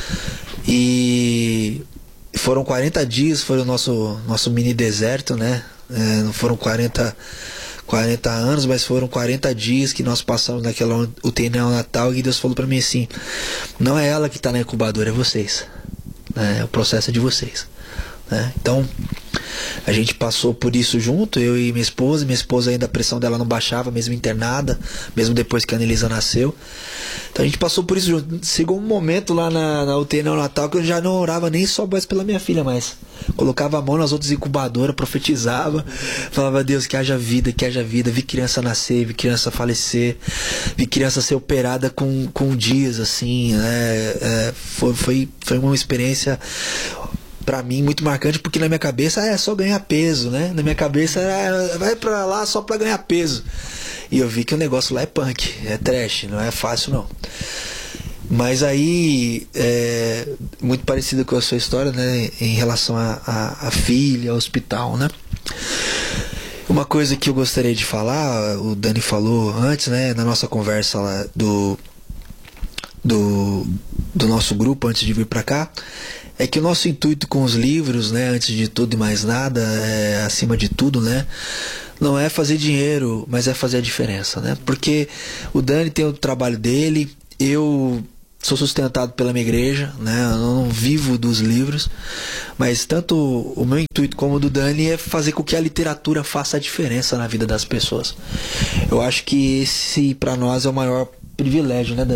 E foram quarenta dias, foi o nosso, nosso mini deserto, né? É, não foram quarenta, quarenta anos, mas foram quarenta dias que nós passamos naquela U T I neonatal, e Deus falou para mim assim: não é ela que está na incubadora, é vocês, né? É o processo de vocês, né? Então a gente passou por isso junto, eu e minha esposa. Minha esposa ainda, a pressão dela não baixava, mesmo internada, mesmo depois que a Anelisa nasceu. Então a gente passou por isso junto. Chegou um momento lá na, na U T I neonatal que eu já não orava nem só mais pela minha filha, mas colocava a mão nas outras incubadoras, profetizava, falava: Deus, que haja vida, que haja vida. Vi criança nascer, vi criança falecer, vi criança ser operada com, com dias, assim, né? É, foi, foi, foi uma experiência pra mim muito marcante, porque na minha cabeça é só ganhar peso, né? Na minha cabeça era, vai pra lá só pra ganhar peso. E eu vi que o negócio lá é punk, é trash, não é fácil não. Mas aí, é muito parecida com a sua história, né? Em relação a, a, a filha, ao hospital, né? Uma coisa que eu gostaria de falar, o Dani falou antes, né? Na nossa conversa lá do, do, do nosso grupo, antes de vir pra cá, é que o nosso intuito com os livros, né, antes de tudo e mais nada, é, acima de tudo, né, não é fazer dinheiro, mas é fazer a diferença, né? Porque o Dani tem o trabalho dele, eu sou sustentado pela minha igreja, né? Eu não vivo dos livros, mas tanto o meu intuito como o do Dani é fazer com que a literatura faça a diferença na vida das pessoas. Eu acho que esse, para nós, é o maior privilégio, né, Dani?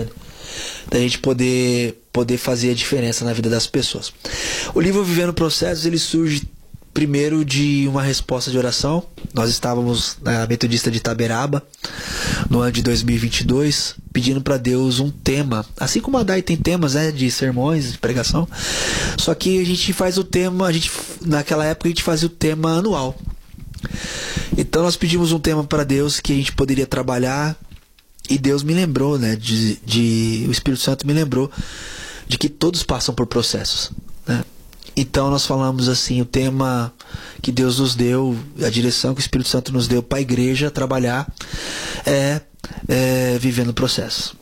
da gente poder, poder fazer a diferença na vida das pessoas. O livro Vivendo Processos, ele surge primeiro de uma resposta de oração. Nós estávamos na Metodista de Itaberaba no ano de dois mil e vinte e dois, pedindo para Deus um tema, assim como a D A I tem temas, né, de sermões, de pregação, só que a gente faz o tema, a gente, naquela época a gente fazia o tema anual. Então nós pedimos um tema para Deus que a gente poderia trabalhar, e Deus me lembrou, né, de, de, o Espírito Santo me lembrou de que todos passam por processos, né? Então nós falamos assim, o tema que Deus nos deu, a direção que o Espírito Santo nos deu para a igreja trabalhar é, é vivendo o processo.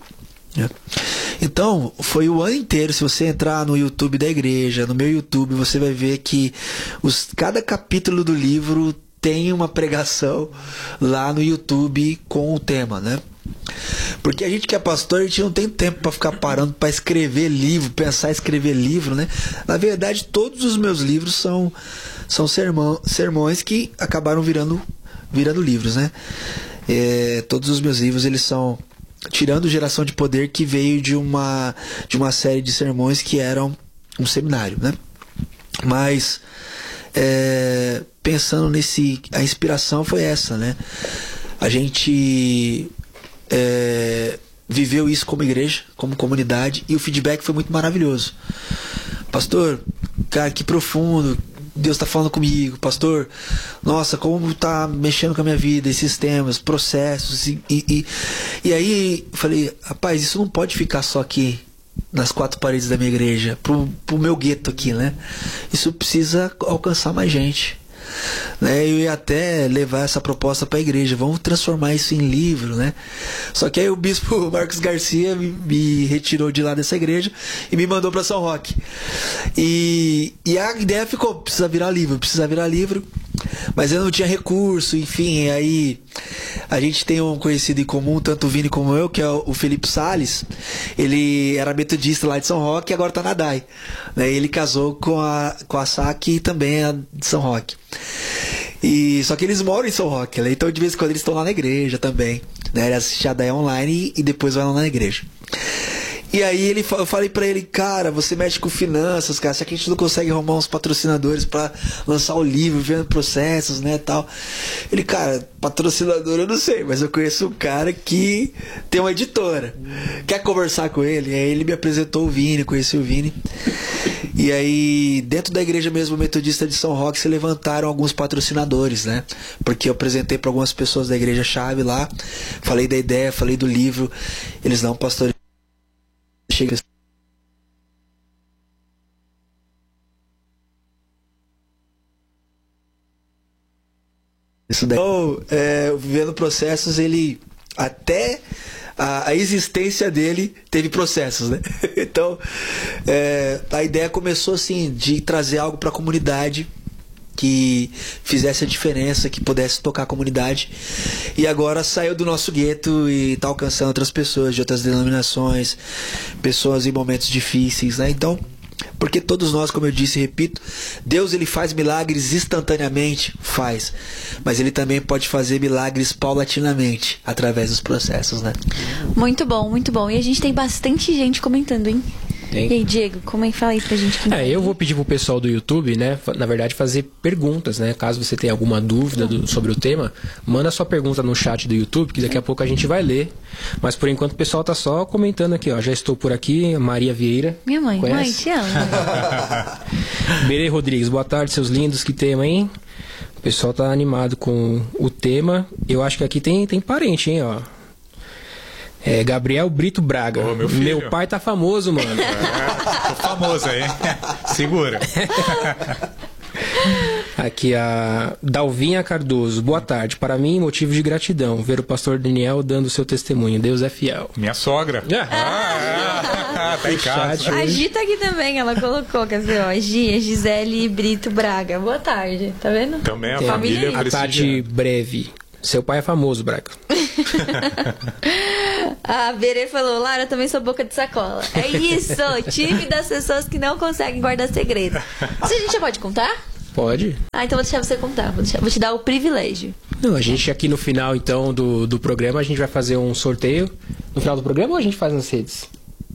Então, foi o ano inteiro. Se você entrar no YouTube da igreja, no meu YouTube, você vai ver que os, cada capítulo do livro tem uma pregação lá no YouTube com o tema, né? Porque a gente que é pastor, a gente não tem tempo para ficar parando para escrever livro, pensar em escrever livro, né? Na verdade, todos os meus livros são, são sermão, sermões que acabaram virando, virando livros, né? É, todos os meus livros, eles são, tirando Geração de Poder, que veio de uma, de uma série de sermões que eram um seminário, né? Mas é, pensando nesse, a inspiração foi essa, né? A gente É, viveu isso como igreja, como comunidade, e o feedback foi muito maravilhoso. Pastor, cara, que profundo, Deus está falando comigo. Pastor, nossa, como está mexendo com a minha vida, esses temas, processos, e, e, e, e aí falei, rapaz, isso não pode ficar só aqui nas quatro paredes da minha igreja, pro, pro meu gueto aqui, né? Isso precisa alcançar mais gente, né? Eu ia até levar essa proposta para a igreja, vamos transformar isso em livro, né? Só que aí o bispo Marcos Garcia me, me retirou de lá dessa igreja e me mandou para São Roque, e, e a ideia ficou, precisa virar livro, precisa virar livro, mas eu não tinha recurso, enfim. Aí a gente tem um conhecido em comum, tanto o Vini como eu, que é o Felipe Salles. Ele era metodista lá de São Roque e agora está na D A I, né? Ele casou com a, com a Sá, que também é de São Roque. E, só que eles moram em São Roque, né? Então de vez em quando eles estão lá na igreja também, né? Ele assiste a D A I online e, e depois vai lá na igreja. E aí ele, eu falei pra ele, cara, você mexe com finanças, cara, será que a gente não consegue arrumar uns patrocinadores pra lançar o livro, vendo processos, né, tal. Ele, cara, patrocinador eu não sei, mas eu conheço um cara que tem uma editora, quer conversar com ele? E aí ele me apresentou o Vini, conheci o Vini. E aí, dentro da igreja mesmo metodista de São Roque, se levantaram alguns patrocinadores, né? Porque eu apresentei para algumas pessoas da igreja-chave lá, falei da ideia, falei do livro, eles não, pastor, chega isso daí. Então, é, vivendo processos, ele até a, a existência dele teve processos, né? Então, é, a ideia começou assim, de trazer algo para a comunidade que fizesse a diferença, que pudesse tocar a comunidade, e agora saiu do nosso gueto e está alcançando outras pessoas de outras denominações, pessoas em momentos difíceis, né? Então, porque todos nós, como eu disse e repito, Deus, ele faz milagres instantaneamente, faz, mas ele também pode fazer milagres paulatinamente, através dos processos, né? Muito bom, muito bom. E a gente tem bastante gente comentando, hein? Tem. E aí, Diego, como é que fala aí pra gente? Quem é, eu vou pedir pro pessoal do YouTube, né, na verdade, fazer perguntas, né? Caso você tenha alguma dúvida do, sobre o tema, manda sua pergunta no chat do YouTube, que daqui a pouco a gente vai ler. Mas por enquanto o pessoal tá só comentando aqui, ó. Já estou por aqui, Maria Vieira. Minha mãe, conhece? Mãe, te amo. Berê Rodrigues, boa tarde, seus lindos, que tema, hein? O pessoal tá animado com o tema. Eu acho que aqui tem, tem parente, hein, ó. É, Gabriel Brito Braga. Ô, meu, meu pai tá famoso, mano. É, tô famoso aí. Segura. Aqui a Dalvinha Cardoso. Boa tarde. Para mim, motivo de gratidão ver o pastor Daniel dando seu testemunho. Deus é fiel. Minha sogra. Ah, ah, tá em casa. A Gi tá aqui também, ela colocou, quer dizer, ó, Gi, Gisele Brito Braga. Boa tarde, tá vendo? Também a Tem família. A Tati Breve. Seu pai é famoso, Braga. A Berê falou, Lara, eu também sou boca de sacola. É isso, time das pessoas que não conseguem guardar segredo. Isso a gente já pode contar? Pode. Ah, então vou deixar você contar, vou, deixar, vou te dar o privilégio. Não, a gente aqui no final, então, do, do programa, a gente vai fazer um sorteio. No final do programa ou a gente faz nas redes?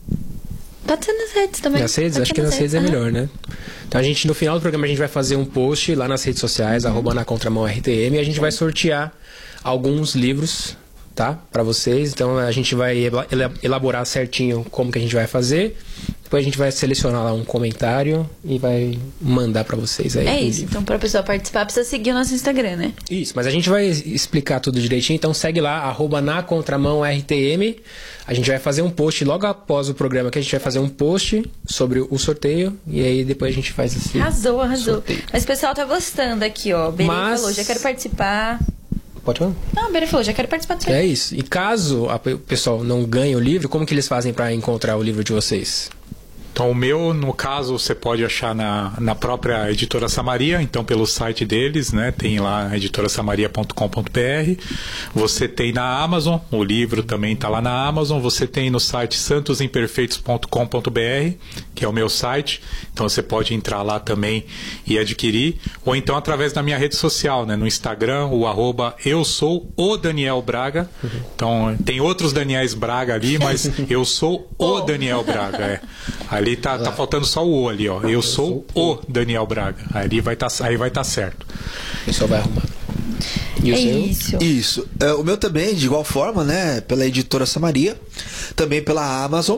Pode ser nas redes também. Nas redes? Pode Acho que nas redes é uhum. melhor, né? Então a gente, no final do programa, a gente vai fazer um post lá nas redes sociais, uhum. arroba na contramão R T M, e a gente vai sortear alguns livros, tá? Pra vocês. Então a gente vai elaborar certinho como que a gente vai fazer. Depois a gente vai selecionar lá um comentário e vai mandar pra vocês aí. É isso, livro. Então pra pessoa participar precisa seguir o nosso Instagram, né? Isso, mas a gente vai explicar tudo direitinho, então segue lá, arroba na contramão R T M. A gente vai fazer um post logo após o programa, que a gente vai fazer um post sobre o sorteio, e aí depois a gente faz esse Arrasou, arrasou. sorteio. Mas o pessoal tá gostando aqui, ó. Berê mas... falou, já quero participar. Pode falar? Não, o Berê falou, já quero participar disso aí. É isso. E caso a, o pessoal não ganhe o livro, como que eles fazem pra encontrar o livro de vocês? Então, o meu, no caso, você pode achar na, na própria Editora Samaria, então pelo site deles, né? Tem lá editora samaria ponto com ponto b r. Você tem na Amazon, o livro também está lá na Amazon. Você tem no site santos imperfeitos ponto com ponto b r, que é o meu site. Então, você pode entrar lá também e adquirir. Ou então através da minha rede social, né? No Instagram, o arroba eu sou o Daniel Braga. Uhum. Então, tem outros Daniels Braga ali, mas eu sou o Daniel Braga, é. Ali tá, tá faltando só o O ali, ó. Eu sou o Daniel Braga. Ali vai tá, aí vai estar tá certo. O pessoal vai arrumar. E o é seu? isso. Isso. É, o meu também, de igual forma, né? Pela Editora Samaria. Também pela Amazon.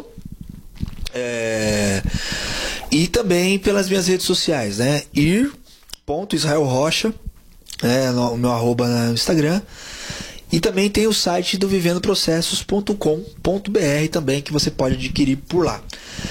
É, e também pelas minhas redes sociais, né? ir ponto israel rocha, é, no, o meu arroba no Instagram. E também tem o site do vivendo processos ponto com ponto b r também, que você pode adquirir por lá.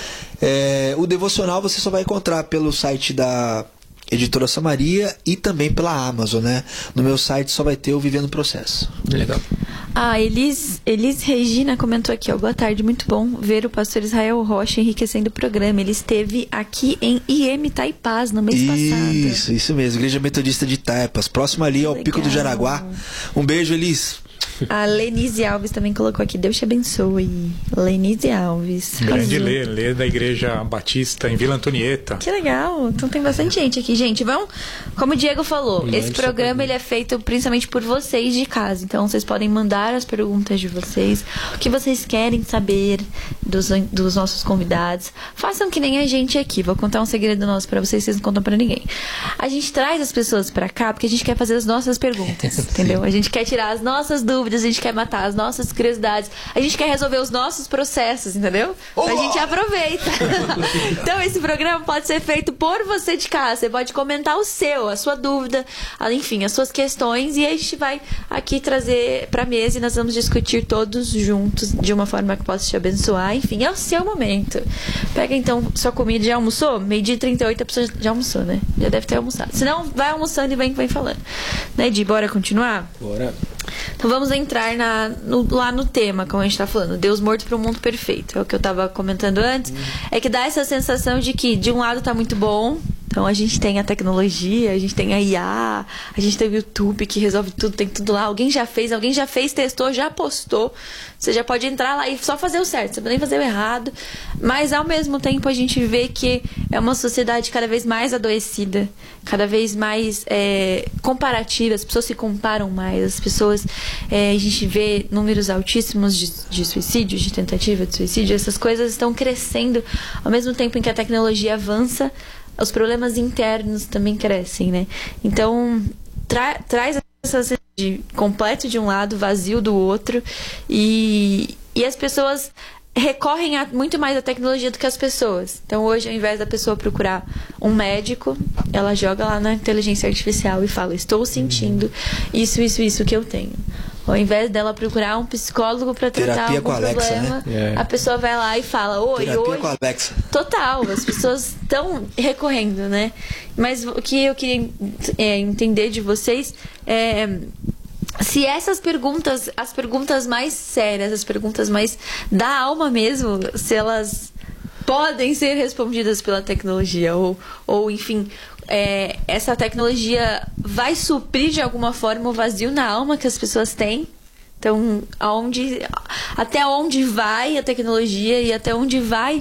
É, o devocional você só vai encontrar pelo site da Editora Samaria e também pela Amazon, né? No meu site só vai ter o Vivendo Processo. Legal. Ah, Elis, Elis Regina comentou aqui, ó. Boa tarde, muito bom ver o pastor Israel Rocha enriquecendo o programa. Ele esteve aqui em I M Taipás no mês isso, passado. Isso, isso mesmo. Igreja Metodista de Taipas. Próximo ali ao Pico do Jaraguá. Um beijo, Elis. A Lenise Alves também colocou aqui. Deus te abençoe. Lenise Alves. Grande Lê, Lê da Igreja Batista em Vila Antonieta. Que legal. Então tem bastante gente aqui. Gente, vamos... Como o Diego falou, esse programa ele é feito principalmente por vocês de casa. Então vocês podem mandar as perguntas de vocês. O que vocês querem saber dos, dos nossos convidados. Façam que nem a gente aqui. Vou contar um segredo nosso pra vocês. Vocês não contam pra ninguém. A gente traz as pessoas pra cá porque a gente quer fazer as nossas perguntas. Entendeu? A gente quer tirar as nossas dúvidas. A gente quer matar as nossas curiosidades, a gente quer resolver os nossos processos, entendeu? Oh! A gente aproveita. Então esse programa pode ser feito por você de casa. Você pode comentar o seu, a sua dúvida, enfim, as suas questões, e a gente vai aqui trazer pra mesa e nós vamos discutir todos juntos de uma forma que possa te abençoar. Enfim, é o seu momento. Pega então sua comida. Já almoçou? Meio-dia e trinta e oito a pessoa já almoçou, né? Já deve ter almoçado. Se não, vai almoçando e vem, vem falando. Né, Di? Bora continuar? Bora. Então vamos entrar na, no, lá no tema, como a gente tá falando, Deus morto para o mundo perfeito. É o que eu tava comentando antes. Hum. É que dá essa sensação de que de um lado tá muito bom. Então a gente tem a tecnologia, a gente tem a I A, a gente tem o YouTube que resolve tudo, tem tudo lá. Alguém já fez, alguém já fez, testou, já postou. Você já pode entrar lá e só fazer o certo, você não pode nem fazer o errado. Mas ao mesmo tempo a gente vê que é uma sociedade cada vez mais adoecida, cada vez mais é, comparativa, as pessoas se comparam mais, as pessoas, é, a gente vê números altíssimos de, de suicídio, de tentativa de suicídio, essas coisas estão crescendo ao mesmo tempo em que a tecnologia avança. Os problemas internos também crescem, né? Então, tra traz essa sensação de completo de um lado, vazio do outro. E, e as pessoas recorrem a, muito mais à tecnologia do que as pessoas. Então, hoje, ao invés da pessoa procurar um médico, ela joga lá na inteligência artificial e fala, estou sentindo isso, isso, isso que eu tenho. Ao invés dela procurar um psicólogo para tratar Terapia algum com a Alexa, problema, né? a pessoa vai lá e fala, oi, Terapia hoje... com a Alexa. Total, as pessoas estão recorrendo, né? Mas o que eu queria é, entender de vocês é se essas perguntas, as perguntas mais sérias, as perguntas mais da alma mesmo, se elas podem ser respondidas pela tecnologia ou, ou enfim... É, essa tecnologia vai suprir de alguma forma o vazio na alma que as pessoas têm. Então, aonde, até onde vai a tecnologia e até onde vai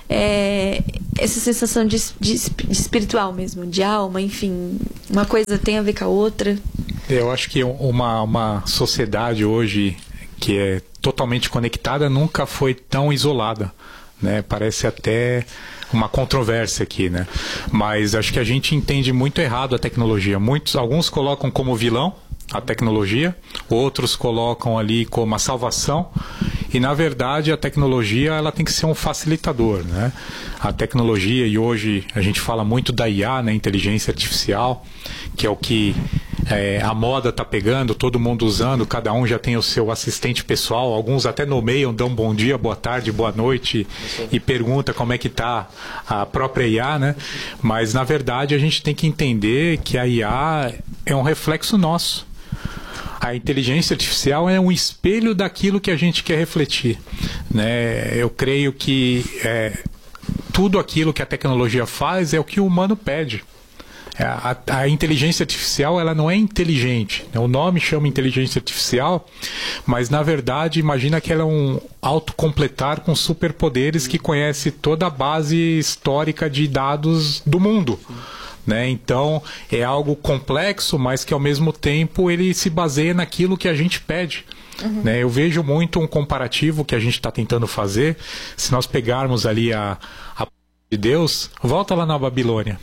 é, essa sensação de, de, de espiritual mesmo, de alma, enfim, uma coisa tem a ver com a outra. Eu acho que uma, uma sociedade hoje que é totalmente conectada nunca foi tão isolada. né? Parece até uma controvérsia aqui, né? Mas acho que a gente entende muito errado a tecnologia. Muitos, alguns colocam como vilão a tecnologia, outros colocam ali como a salvação, e na verdade a tecnologia ela tem que ser um facilitador, né? A tecnologia, e hoje a gente fala muito da I A, né? Inteligência artificial, que é o que é, a moda está pegando, todo mundo usando, cada um já tem o seu assistente pessoal, alguns até nomeiam, dão bom dia, boa tarde, boa noite e pergunta como é que está a própria I A, né? Mas na verdade a gente tem que entender que a I A é um reflexo nosso. A inteligência artificial é um espelho daquilo que a gente quer refletir, né? Eu creio que é, tudo aquilo que a tecnologia faz é o que o humano pede. A, a inteligência artificial ela não é inteligente, né? O nome chama inteligência artificial, mas na verdade imagina que ela é um autocompletar com superpoderes que conhece toda a base histórica de dados do mundo. Né? Então é algo complexo, mas que ao mesmo tempo ele se baseia naquilo que a gente pede. Uhum. Né? Eu vejo muito um comparativo que a gente está tentando fazer. Se nós pegarmos ali a, a de Deus, volta lá na Babilônia.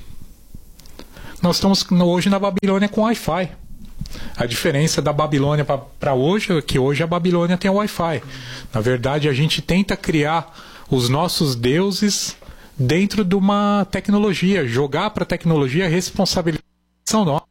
Nós estamos hoje na Babilônia com Wi-Fi. A diferença da Babilônia para hoje é que hoje a Babilônia tem o Wi-Fi. Na verdade a gente tenta criar os nossos deuses dentro de uma tecnologia, jogar para a tecnologia a responsabilização nossa.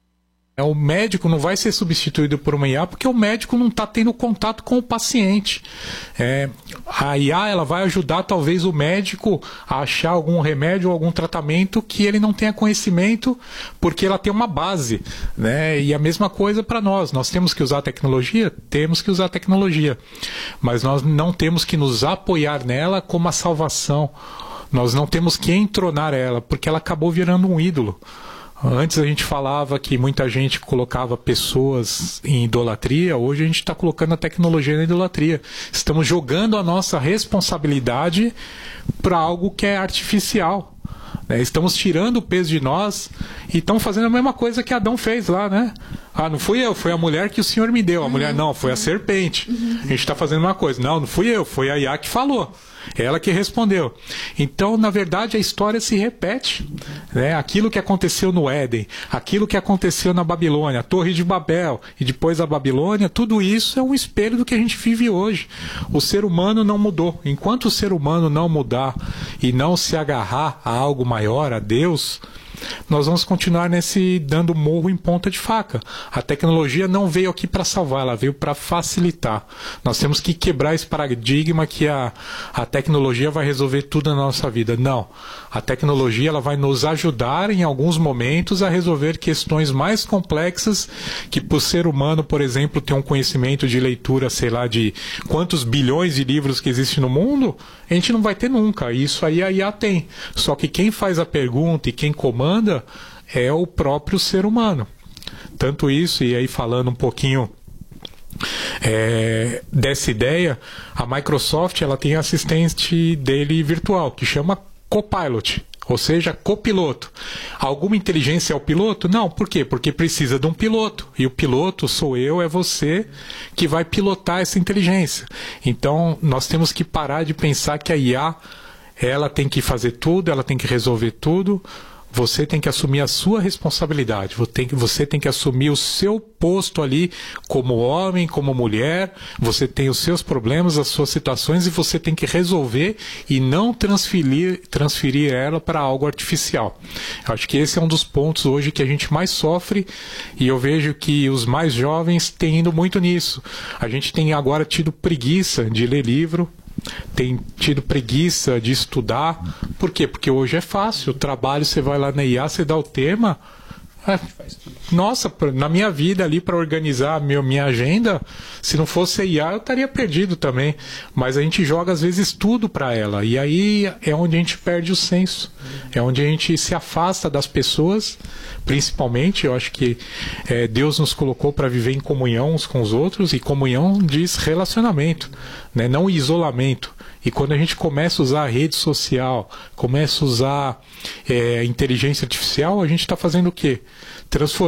O médico não vai ser substituído por uma I A porque o médico não está tendo contato com o paciente. É, a I A ela vai ajudar talvez o médico a achar algum remédio ou algum tratamento que ele não tenha conhecimento, porque ela tem uma base, né? E a mesma coisa para nós. Nós temos que usar a tecnologia? Temos que usar a tecnologia. Mas nós não temos que nos apoiar nela como a salvação. Nós não temos que entronar ela, porque ela acabou virando um ídolo. Antes a gente falava que muita gente colocava pessoas em idolatria, hoje a gente está colocando a tecnologia na idolatria. Estamos jogando a nossa responsabilidade para algo que é artificial. Né? Estamos tirando o peso de nós e estamos fazendo a mesma coisa que Adão fez lá, né? Ah, não fui eu, foi a mulher que o Senhor me deu. A uhum. mulher, não, foi a serpente. Uhum. A gente está fazendo uma coisa. Não, não fui eu, foi a I A que falou. Ela que respondeu. Então, na verdade, a história se repete. Né? Aquilo que aconteceu no Éden, aquilo que aconteceu na Babilônia, a Torre de Babel e depois a Babilônia, tudo isso é um espelho do que a gente vive hoje. O ser humano não mudou. Enquanto o ser humano não mudar e não se agarrar a algo maior, a Deus, nós vamos continuar nesse dando morro em ponta de faca. A tecnologia não veio aqui para salvar, ela veio para facilitar. Nós temos que quebrar esse paradigma que a, a tecnologia vai resolver tudo na nossa vida. Não. A tecnologia ela vai nos ajudar em alguns momentos a resolver questões mais complexas que para o ser humano, por exemplo, ter um conhecimento de leitura, sei lá, de quantos bilhões de livros que existem no mundo, a gente não vai ter nunca. Isso aí a I A tem. Só que quem faz a pergunta e quem comanda é o próprio ser humano. Tanto isso, e aí falando um pouquinho é, dessa ideia, a Microsoft ela tem assistente dele virtual, que chama Copilot, ou seja, copiloto. Alguma inteligência é o piloto? Não, por quê? Porque precisa de um piloto, e o piloto sou eu, é você que vai pilotar essa inteligência. Então, nós temos que parar de pensar que a I A ela tem que fazer tudo, ela tem que resolver tudo. Você tem que assumir a sua responsabilidade, você tem, que, você tem que assumir o seu posto ali como homem, como mulher, você tem os seus problemas, as suas situações e você tem que resolver e não transferir, transferir ela para algo artificial. Eu acho que esse é um dos pontos hoje que a gente mais sofre e eu vejo que os mais jovens têm ido muito nisso. A gente tem agora tido preguiça de ler livro, tem tido preguiça de estudar. Por quê? Porque hoje é fácil. O trabalho, você vai lá na I A, você dá o tema. É, nossa, na minha vida ali para organizar a minha, minha agenda, se não fosse a I A eu estaria perdido também. Mas a gente joga às vezes tudo para ela. E aí é onde a gente perde o senso. É onde a gente se afasta das pessoas. Principalmente, eu acho que é, Deus nos colocou para viver em comunhão uns com os outros. E comunhão diz relacionamento, né? Não isolamento. E quando a gente começa a usar a rede social, começa a usar é, inteligência artificial, a gente está fazendo o quê? Transformando